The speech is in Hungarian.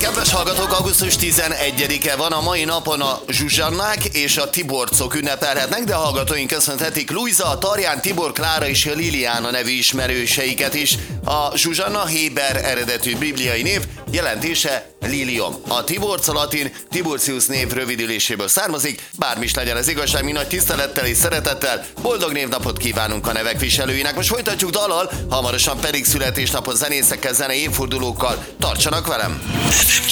Kedves hallgatók, augusztus 11-e van, a mai napon a Zsuzsannák és a Tiborcok ünnepelhetnek, de hallgatóink köszönhetik Luisa, Tarján, Tibor, Klára és Liliana nevű ismerőseiket is. A Zsuzsanna héber eredetű bibliai név, jelentése Lilium. A Tiborc a latin Tiburcius név rövidüléséből származik, bármi is legyen az igazság, mi nagy tisztelettel és szeretettel boldog névnapot kívánunk a nevek viselőinek. Most folytatjuk dallal, hamarosan pedig születésnapot zenészekkel, zenei évfordulókkal. Tartsanak velem!